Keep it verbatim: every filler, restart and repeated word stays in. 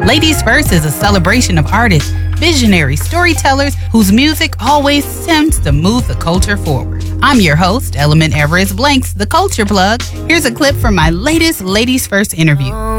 Ladies First is a celebration of artists, visionaries, storytellers whose music always seems to move the culture forward. I'm your host, Element Everest Blanks, the Culture Plug. Here's a clip from my latest Ladies First interview.